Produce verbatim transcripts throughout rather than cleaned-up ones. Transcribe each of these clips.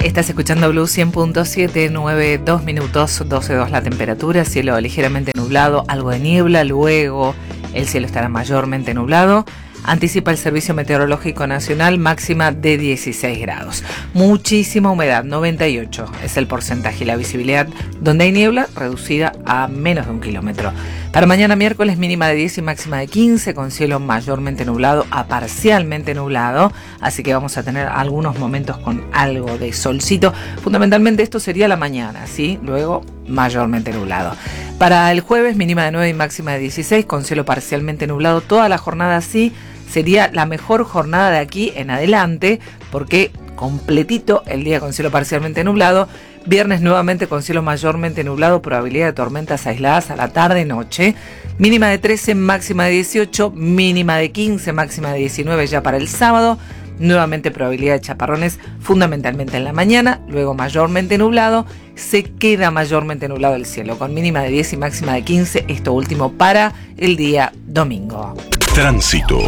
Estás escuchando Blue cien punto siete, nueve, dos minutos, doce dos la temperatura, cielo ligeramente nublado, algo de niebla, luego el cielo estará mayormente nublado. Anticipa el Servicio Meteorológico Nacional, máxima de dieciséis grados. Muchísima humedad, noventa y ocho es el porcentaje, y la visibilidad donde hay niebla reducida a menos de un kilómetro. Para mañana miércoles, mínima de diez y máxima de quince, con cielo mayormente nublado a parcialmente nublado, así que vamos a tener algunos momentos con algo de solcito. Fundamentalmente esto sería la mañana, ¿sí? Luego mayormente nublado. Para el jueves, mínima de nueve y máxima de dieciséis, con cielo parcialmente nublado toda la jornada, así sería la mejor jornada de aquí en adelante, porque completito el día con cielo parcialmente nublado. Viernes nuevamente con cielo mayormente nublado, probabilidad de tormentas aisladas a la tarde y noche. Mínima de trece, máxima de dieciocho, mínima de quince, máxima de diecinueve ya para el sábado. Nuevamente probabilidad de chaparrones fundamentalmente en la mañana, luego mayormente nublado. Se queda mayormente nublado el cielo, con mínima de diez y máxima de quince, esto último para el día domingo. Tránsito.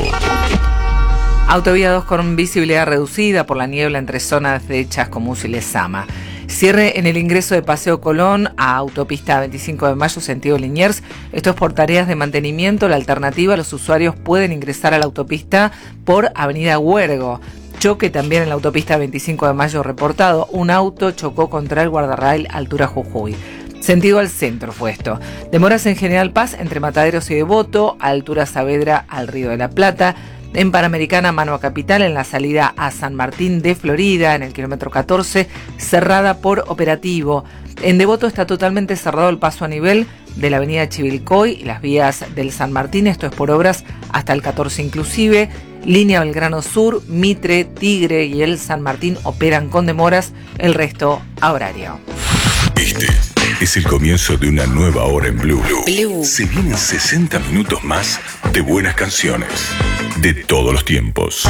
Autovía dos con visibilidad reducida por la niebla entre zonas de Chascomús y Lezama. Cierre en el ingreso de Paseo Colón a autopista veinticinco de mayo, sentido Liniers. Esto es por tareas de mantenimiento. La alternativa, los usuarios pueden ingresar a la autopista por Avenida Huergo. Choque también en la autopista veinticinco de mayo reportado. Un auto chocó contra el guardarrail altura Jujuy. Sentido al centro fue esto. Demoras en General Paz entre Mataderos y Devoto, a altura Saavedra al Río de la Plata. En Panamericana, mano a Capital, en la salida a San Martín de Florida, en el kilómetro catorce, cerrada por operativo. En Devoto está totalmente cerrado el paso a nivel de la avenida Chivilcoy y las vías del San Martín, esto es por obras hasta el catorce inclusive. Línea Belgrano Sur, Mitre, Tigre y el San Martín operan con demoras, el resto a horario. Este es el comienzo de una nueva hora en Blue. Blue. Se vienen sesenta minutos más de buenas canciones de todos los tiempos.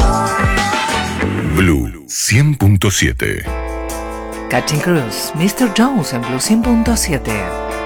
Blue cien punto siete. Catching Cruise, mister Jones en Blue cien punto siete.